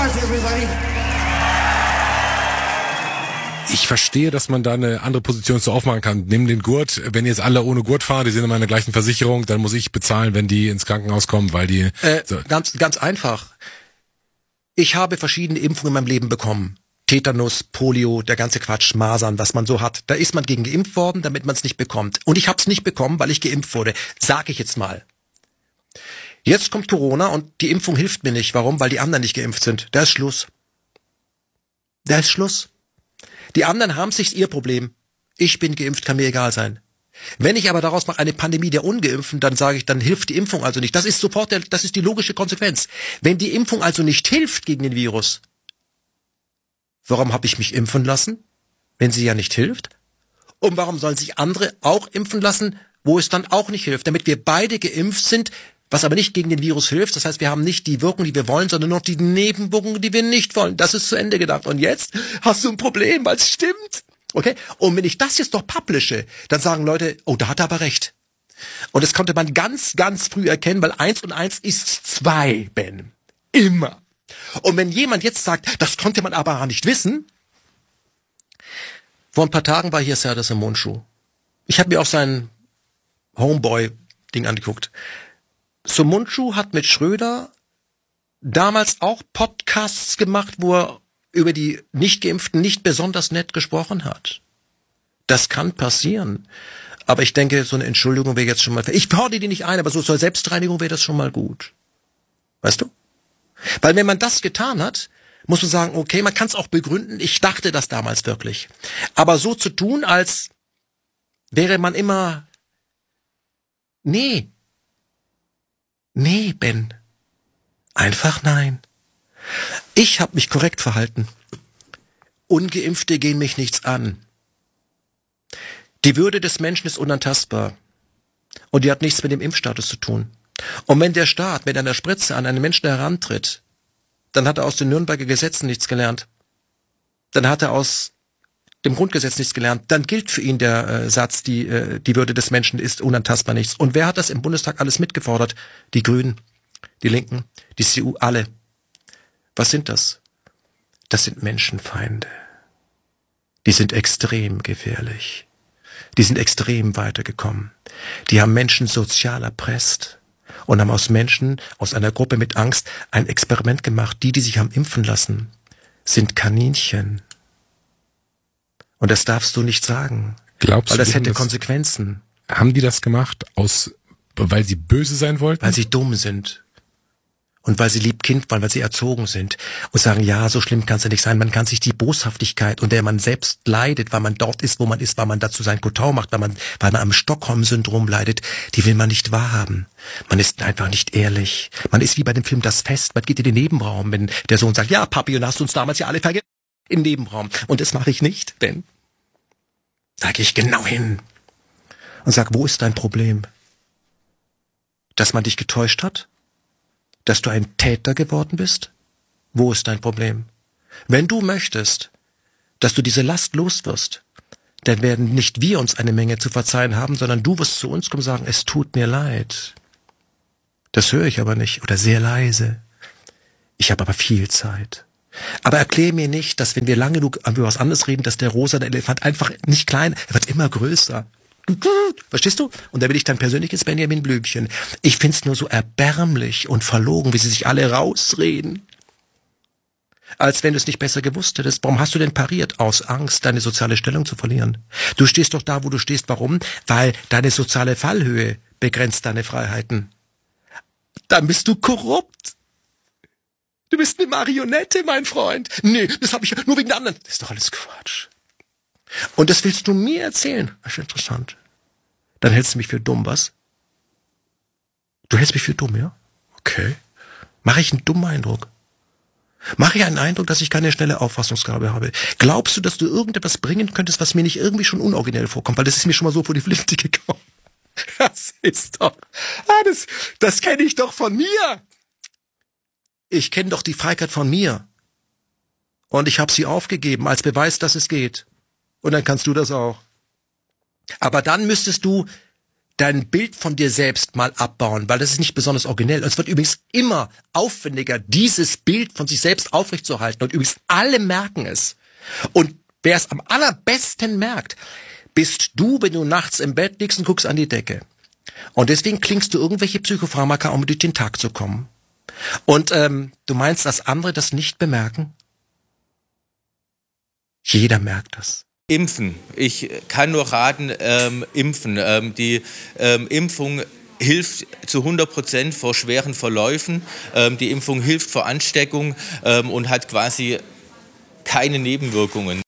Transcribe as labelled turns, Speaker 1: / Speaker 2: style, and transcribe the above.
Speaker 1: Ich verstehe, dass man da eine andere Position so aufmachen kann. Nimm den Gurt, wenn jetzt alle ohne Gurt fahren, die sind in meiner gleichen Versicherung, dann muss ich bezahlen, wenn die ins Krankenhaus kommen, weil die... So.
Speaker 2: Ganz einfach. Ich habe verschiedene Impfungen in meinem Leben bekommen. Tetanus, Polio, der ganze Quatsch, Masern, was man so hat. Da ist man gegen geimpft worden, damit man es nicht bekommt. Und ich habe es nicht bekommen, weil ich geimpft wurde. Sag ich jetzt mal. Jetzt kommt Corona und die Impfung hilft mir nicht. Warum? Weil die anderen nicht geimpft sind. Da ist Schluss. Da ist Schluss. Die anderen haben sich ihr Problem. Ich bin geimpft, kann mir egal sein. Wenn ich aber daraus mache eine Pandemie der Ungeimpften, dann sage ich, dann hilft die Impfung also nicht. Das ist das ist die logische Konsequenz. Wenn die Impfung also nicht hilft gegen den Virus, warum habe ich mich impfen lassen, wenn sie ja nicht hilft? Und warum sollen sich andere auch impfen lassen, wo es dann auch nicht hilft? Damit wir beide geimpft sind, was aber nicht gegen den Virus hilft. Das heißt, wir haben nicht die Wirkung, die wir wollen, sondern noch die Nebenwirkungen, die wir nicht wollen. Das ist zu Ende gedacht. Und jetzt hast du ein Problem, weil es stimmt. Okay? Und wenn ich das jetzt noch publische, dann sagen Leute, oh, da hat er aber recht. Und das konnte man ganz, ganz früh erkennen, weil 1 und 1 ist 2, Ben. Immer. Und wenn jemand jetzt sagt, das konnte man aber nicht wissen, vor ein paar Tagen war hier Serdar Somuncu. Ich habe mir auch sein Homeboy-Ding angeguckt. Somuncu hat mit Schröder damals auch Podcasts gemacht, wo er über die Nicht-Geimpften nicht besonders nett gesprochen hat. Das kann passieren. Aber ich denke, so eine Entschuldigung wäre jetzt schon mal... Ich fordere die nicht ein, aber so zur Selbstreinigung wäre das schon mal gut. Weißt du? Weil wenn man das getan hat, muss man sagen, okay, man kann es auch begründen, ich dachte das damals wirklich. Aber so zu tun, als wäre man immer... Nee, Ben. Einfach nein. Ich habe mich korrekt verhalten. Ungeimpfte gehen mich nichts an. Die Würde des Menschen ist unantastbar. Und die hat nichts mit dem Impfstatus zu tun. Und wenn der Staat mit einer Spritze an einen Menschen herantritt, dann hat er aus den Nürnberger Gesetzen nichts gelernt. Dann hat er aus dem Grundgesetz nichts gelernt. Dann gilt für ihn der Satz, die Würde des Menschen ist unantastbar nichts. Und wer hat das im Bundestag alles mitgefordert? Die Grünen, die Linken, die CDU, alle. Was sind das? Das sind Menschenfeinde. Die sind extrem gefährlich. Die sind extrem weitergekommen. Die haben Menschen sozial erpresst und haben aus Menschen, aus einer Gruppe mit Angst, ein Experiment gemacht. Die sich haben impfen lassen, sind Kaninchen. Und das darfst du nicht sagen.
Speaker 1: Glaubst
Speaker 2: weil
Speaker 1: du,
Speaker 2: das hätte Konsequenzen.
Speaker 1: Haben die das gemacht, weil sie böse sein wollten?
Speaker 2: Weil sie dumm sind. Und weil sie lieb Kind waren, weil sie erzogen sind. Und sagen, ja, so schlimm kann es ja nicht sein. Man kann sich die Boshaftigkeit, unter der man selbst leidet, weil man dort ist, wo man ist, weil man dazu sein Kotau macht, weil man am Stockholm-Syndrom leidet, die will man nicht wahrhaben. Man ist einfach nicht ehrlich. Man ist wie bei dem Film Das Fest. Man geht in den Nebenraum, wenn der Sohn sagt, ja, Papi, und hast uns damals ja alle vergessen. Im Nebenraum. Und das mache ich nicht, Ben. Da gehe ich genau hin und sag, wo ist dein Problem? Dass man dich getäuscht hat? Dass du ein Täter geworden bist? Wo ist dein Problem? Wenn du möchtest, dass du diese Last los wirst, dann werden nicht wir uns eine Menge zu verzeihen haben, sondern du wirst zu uns kommen und sagen, es tut mir leid. Das höre ich aber nicht oder sehr leise. Ich habe aber viel Zeit. Aber erklär mir nicht, dass wenn wir lange genug über was anderes reden, dass der rosa Elefant einfach nicht klein, er wird immer größer. Verstehst du? Und da bin ich dein persönliches Benjamin Blümchen. Ich find's nur so erbärmlich und verlogen, wie sie sich alle rausreden. Als wenn du es nicht besser gewusst hättest. Warum hast du denn pariert? Aus Angst, deine soziale Stellung zu verlieren. Du stehst doch da, wo du stehst. Warum? Weil deine soziale Fallhöhe begrenzt deine Freiheiten. Dann bist du korrupt. Du bist eine Marionette, mein Freund. Nee, das habe ich nur wegen der anderen. Das ist doch alles Quatsch. Und das willst du mir erzählen? Das ist interessant. Dann hältst du mich für dumm, was? Du hältst mich für dumm, ja? Okay. Mache ich einen dummen Eindruck? Mache ich einen Eindruck, dass ich keine schnelle Auffassungsgabe habe? Glaubst du, dass du irgendetwas bringen könntest, was mir nicht irgendwie schon unoriginell vorkommt? Weil das ist mir schon mal so vor die Flinte gekommen. Das ist doch... das kenne ich doch von mir. Ich kenne doch die Feigheit von mir. Und ich habe sie aufgegeben als Beweis, dass es geht. Und dann kannst du das auch. Aber dann müsstest du dein Bild von dir selbst mal abbauen, weil das ist nicht besonders originell. Und es wird übrigens immer aufwendiger, dieses Bild von sich selbst aufrechtzuerhalten. Und übrigens alle merken es. Und wer es am allerbesten merkt, bist du, wenn du nachts im Bett liegst und guckst an die Decke. Und deswegen klingst du irgendwelche Psychopharmaka, um durch den Tag zu kommen. Und du meinst, dass andere das nicht bemerken? Jeder merkt das.
Speaker 3: Impfen. Ich kann nur raten, impfen. Die Impfung hilft zu 100% vor schweren Verläufen. Die Impfung hilft vor Ansteckung und hat quasi keine Nebenwirkungen.